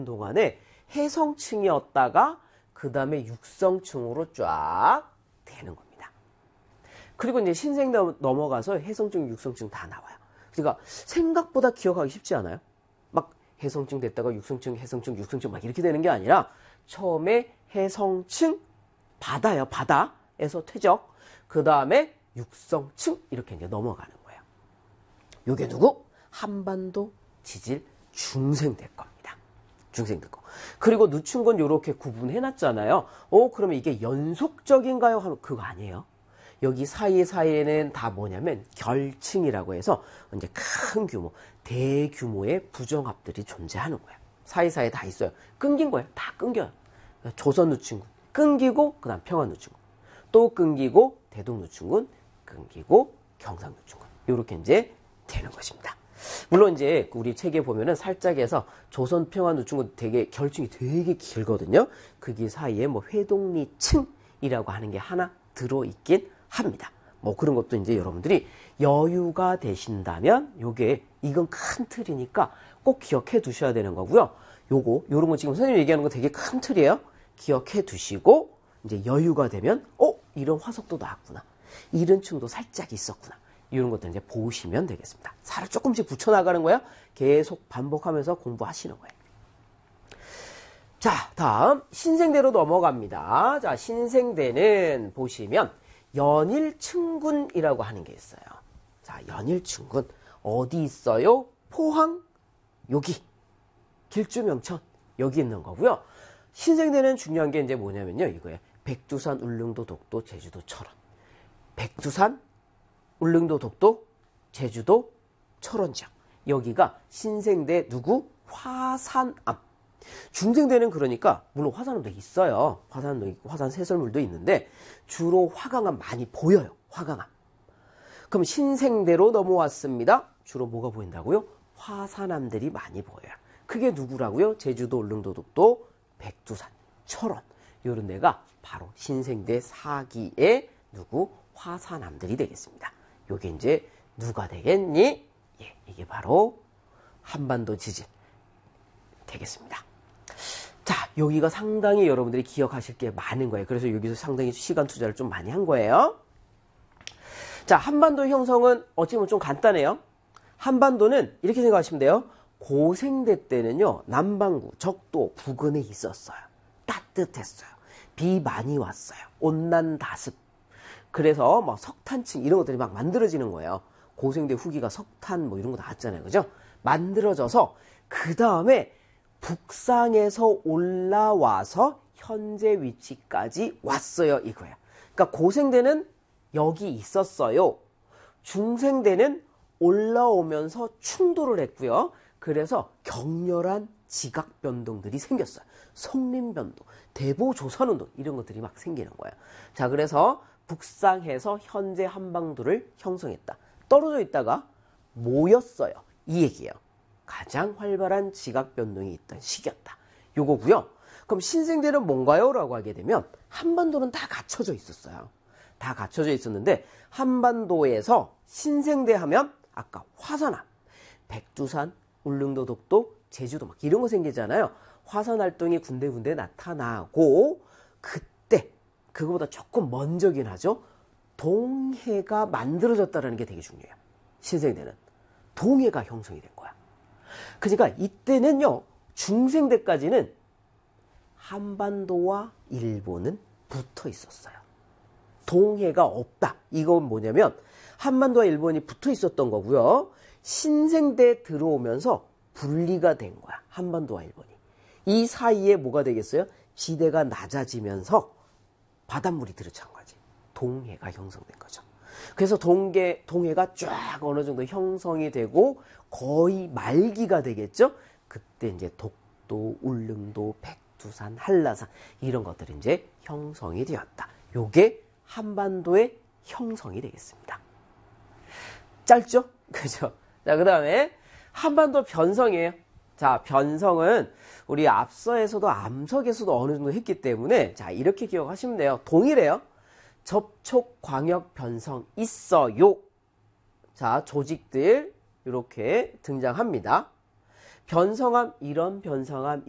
되는 동안에 해성층이었다가 그 다음에 육성층으로 쫙 되는 겁니다. 그리고 이제 신생 넘어가서 해성층, 육성층 다 나와요. 그러니까 생각보다 기억하기 쉽지 않아요? 막 해성층 됐다가 육성층, 해성층, 육성층 막 이렇게 되는 게 아니라 처음에 해성층, 바다요, 바다에서 퇴적, 그 다음에 육성층 이렇게 이제 넘어가는 거예요. 요게 누구? 한반도 지질 중생대 겁니다. 중생대 거. 그리고 늦춘 건 요렇게 구분해놨잖아요. 그러면 이게 연속적인가요? 하면 그거 아니에요. 여기 사이에는 다 뭐냐면 결층이라고 해서 이제 큰 규모, 대규모의 부정합들이 존재하는 거예요. 사이사이에 다 있어요. 끊긴 거예요. 다 끊겨요. 조선 누춘군 끊기고 그다음 평안 누춘군 또 끊기고 대동 누춘군 끊기고 경상 누춘군 이렇게 이제 되는 것입니다. 물론 이제 우리 책에 보면은 살짝에서 조선 평안 누춘군 되게 결층이 되게 길거든요. 거기 사이에 뭐 회동리층이라고 하는 게 하나 들어있긴 합니다. 뭐 그런 것도 이제 여러분들이 여유가 되신다면 이건 큰 틀이니까 꼭 기억해 두셔야 되는 거고요. 요런 거 지금 선생님이 얘기하는 거 되게 큰 틀이에요. 기억해 두시고 이제 여유가 되면 이런 화석도 나왔구나. 이런 층도 살짝 있었구나. 이런 것들 이제 보시면 되겠습니다. 살을 조금씩 붙여나가는 거예요. 계속 반복하면서 공부하시는 거예요. 자, 다음 신생대로 넘어갑니다. 자, 신생대는 보시면 연일층군이라고 하는 게 있어요. 자, 연일층군 어디 있어요? 포항 여기 길주명천 여기 있는 거고요. 신생대는 중요한 게 이제 뭐냐면요, 이거예요. 백두산, 울릉도, 독도, 제주도, 철원. 백두산, 울릉도, 독도, 제주도, 철원 지역. 여기가 신생대 누구? 화산암. 중생대는 그러니까 물론 화산암도 있어요. 화산암도 있고 화산 세설물도 있는데 주로 화강암 많이 보여요. 화강암. 그럼 신생대로 넘어왔습니다. 주로 뭐가 보인다고요? 화산암들이 많이 보여요. 그게 누구라고요? 제주도, 울릉도, 독도, 백두산, 철원. 이런 데가 바로 신생대 4기의 누구? 화산암들이 되겠습니다. 요게 이제 누가 되겠니? 예, 이게 바로 한반도 지질 되겠습니다. 자, 여기가 상당히 여러분들이 기억하실 게 많은 거예요. 그래서 여기서 상당히 시간 투자를 좀 많이 한 거예요. 자, 한반도 형성은 어찌 보면 좀 간단해요. 한반도는 이렇게 생각하시면 돼요. 고생대 때는요, 남반구, 적도, 부근에 있었어요. 따뜻했어요. 비 많이 왔어요. 온난 다습. 그래서 막 석탄층 이런 것들이 막 만들어지는 거예요. 고생대 후기가 석탄 뭐 이런 거 나왔잖아요. 그죠? 만들어져서 그 다음에 북상에서 올라와서 현재 위치까지 왔어요. 이거예요. 그러니까 고생대는 여기 있었어요. 중생대는 올라오면서 충돌을 했고요. 그래서 격렬한 지각 변동들이 생겼어요. 성림변동, 대보조선운동 이런 것들이 막 생기는 거예요. 자, 그래서 북상해서 현재 한반도를 형성했다. 떨어져 있다가 모였어요. 이 얘기예요. 가장 활발한 지각 변동이 있던 시기였다. 요거고요. 그럼 신생대는 뭔가요? 라고 하게 되면 한반도는 다 갖춰져 있었어요. 다 갖춰져 있었는데 한반도에서 신생대 하면 아까 화산암, 백두산, 울릉도, 독도, 제주도 막 이런 거 생기잖아요. 화산 활동이 군데군데 나타나고 그때 그거보다 조금 먼저긴 하죠. 동해가 만들어졌다는 게 되게 중요해요. 신생대는 동해가 형성이 된 거야. 그러니까 이때는요, 중생대까지는 한반도와 일본은 붙어 있었어요. 동해가 없다. 이건 뭐냐면 한반도와 일본이 붙어 있었던 거고요. 신생대 들어오면서 분리가 된 거야. 한반도와 일본이. 이 사이에 뭐가 되겠어요? 지대가 낮아지면서 바닷물이 들어찬 거지. 동해가 형성된 거죠. 그래서 동해가 쫙 어느 정도 형성이 되고 거의 말기가 되겠죠. 그때 이제 독도, 울릉도, 백두산, 한라산 이런 것들이 이제 형성이 되었다. 요게 한반도의 형성이 되겠습니다. 짧죠? 그죠? 자, 그 다음에 한반도 변성이에요. 자, 변성은 우리 앞서에서도 암석에서도 어느 정도 했기 때문에 자, 이렇게 기억하시면 돼요. 동일해요. 접촉 광역 변성 있어요. 자, 조직들 이렇게 등장합니다. 변성암, 이런 변성암